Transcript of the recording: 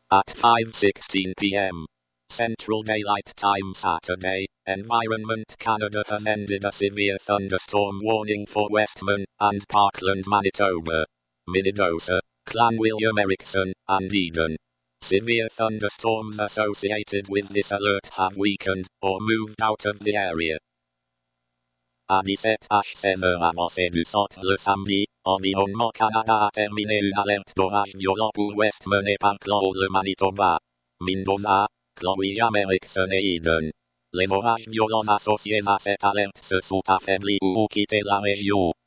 At 5:16 p.m. Central Daylight Time Saturday, Environment Canada has ended a severe thunderstorm warning for Westman and Parkland, Manitoba, Minnedosa, Clanwilliam Erickson, and Eden. Severe thunderstorms associated with this alert have weakened or moved out of the area. À 17h16 avancée du centre le samedi, Environnement Canada a terminé une alerte d'orage violent pour Westman et Parkland le Manitoba, Mendoza, Clanwilliam Erickson et Eden. Les orages violents associés à cette alerte se sont affaiblis ou ont quitté la région.